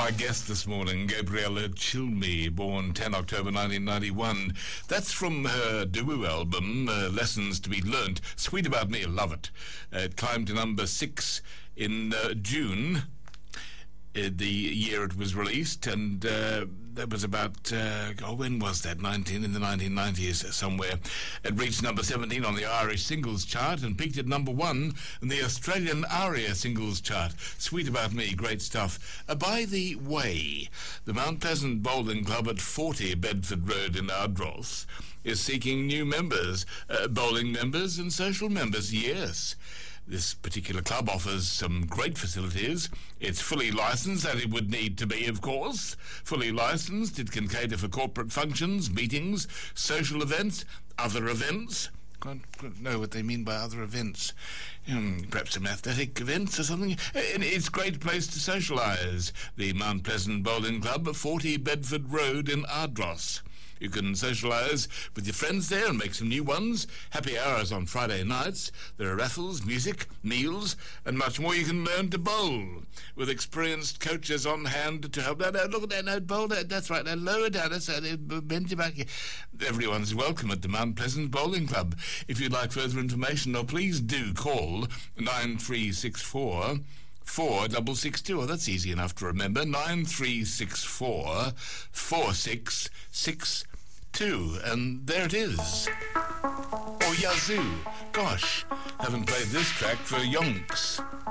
my guest this morning, Gabriella Cilmi, born 10 October 1991. That's from her debut album, Lessons to be Learnt. Sweet About Me, love it. It climbed to number 6 in June, the year it was released, and that was about, when was that? In the 1990s somewhere. It reached number 17 on the Irish singles chart and peaked at number 1 in the Australian ARIA singles chart. Sweet About Me, great stuff. By the way, the Mount Pleasant Bowling Club at 40 Bedford Road in Ardross is seeking new members, bowling members and social members, yes. This particular club offers some great facilities. It's fully licensed, as it would need to be, of course. Fully licensed, it can cater for corporate functions, meetings, social events, other events. Can't know what they mean by other events. Perhaps some athletic events or something. And it's a great place to socialise. The Mount Pleasant Bowling Club, 40 Bedford Road in Ardross. You can socialise with your friends there and make some new ones. Happy hours on Friday nights. There are raffles, music, meals, and much more. You can learn to bowl with experienced coaches on hand to help. No, look at that. No, bowl. That's right. Now lower down. That's right. Bend your back. Everyone's welcome at the Mount Pleasant Bowling Club. If you'd like further information, please do call 9364 4662. Oh, that's easy enough to remember. 9364 4662. And there it is. Oh, yazoo. Gosh, haven't played this track for yonks.